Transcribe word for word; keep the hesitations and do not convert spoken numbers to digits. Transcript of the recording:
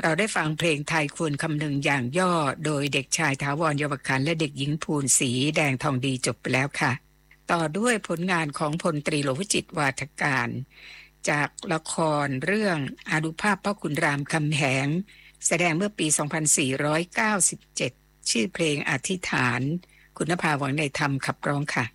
เราได้ฟังเพลงไทยควรคำนึงอย่างย่อโดยเด็กชายถาวร เยาวขันธ์และเด็กหญิงภูลศรีแดงทองดีจบไปแล้วค่ะต่อด้วยผลงานของพลตรีหลวงวิจิตรวาทการจากละครเรื่องอานุภาพพ่อขุนรามคำแหงแสดงเมื่อปี สองพันสี่ร้อยเก้าสิบเจ็ด ชื่อเพลงอธิษฐานคุณภาหวังในธรรมขับร้องค่ะ